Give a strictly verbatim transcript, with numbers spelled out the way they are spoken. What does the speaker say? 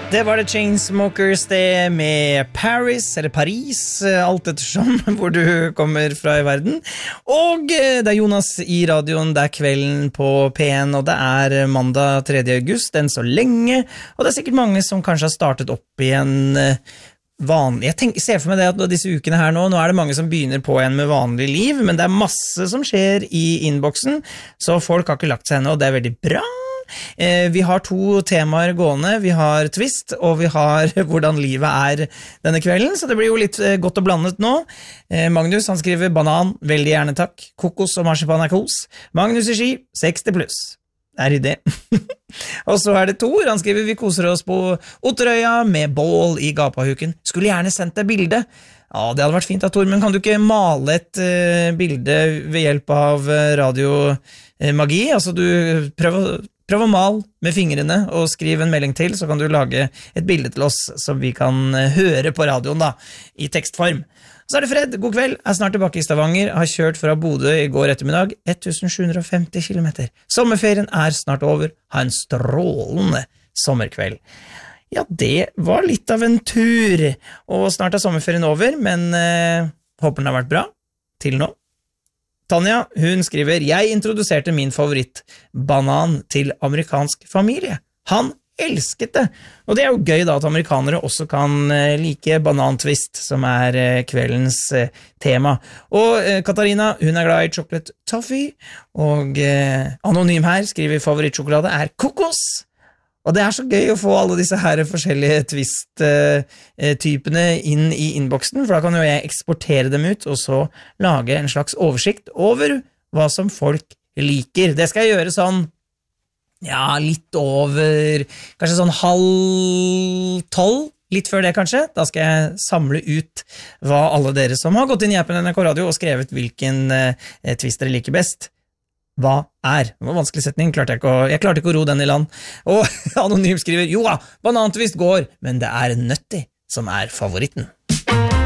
Det var det Chainsmokers det med Paris, eller Paris, alt ettersom hvor du kommer fra i verden. Og det er Jonas i radioen, det er kvelden på P en, og det er mandag tredje august, enn så lenge. Og det er sikkert mange som kanskje har startet opp igjen vanlig. Jeg tenker, ser for meg det at disse ukene her nå, nå er det mange som begynner på igjen med vanlig liv, men det er masse som skjer i innboksen, så folk har ikke lagt seg ennå, og det er veldig bra. Eh, vi har to temaer gående, vi har twist, og vi har hvordan livet er denne kvelden, så det blir jo litt eh, godt og blandet nå. Eh, Magnus, han skriver banan, veldig gjerne takk. Kokos og marsipan er kos. Magnus i ski, seksti pluss. Det er i det. Og så er det Tor, han skriver vi koser oss på Otterøya med bål i gapahuken. Skulle gjerne sendt deg bilde. Ja, det hadde vært fint da, Tor, men kan du ikke male et uh, bilde ved hjelp av uh, radiomagi? Altså, du prøver Prøv å male med fingrene og skriv en melding til, så kan du lage et bilde til oss som vi kan høre på radioen da, i tekstform. Så er det Fred, god kveld, jeg er snart tilbake i Stavanger, har kjørt fra Bodø i går ettermiddag, tusen sju hundre og femti kilometer. Sommerferien er snart over, ha en strålende sommerkveld. Ja, det var litt av en tur, og snart er sommerferien over, men eh, håper den har vært bra, til nå. Tanja, hun skriver, jeg introduserte min favorittbanan til amerikansk familie. Han elsket det. Og det er jo gøy da at amerikanere også kan like banantvist, som er kveldens tema. Og Katarina, hun er glad i chocolate toffee, og Anonym her skriver favorittsjokolade er kokos. Og det er så gøy å få alle disse her forskjellige twist-typene inn i innboksen, for da kan jo jeg eksportere dem ut, og så lage en slags oversikt over hva som folk liker. Det skal jeg gjøre sånn, ja, litt over, kanskje sånn halv tolv, litt før det kanskje. Da skal jeg samle ut hva alle dere som har gått inn i appen N R K Radio og skrevet hvilken eh, twist dere liker best. Hva er? Det var en vanskelig setning, klarte jeg, ikke å, jeg klarte ikke å ro den i land. Og Anonym skriver, jo da, banantvist går, men det er nøtti som er favoritten.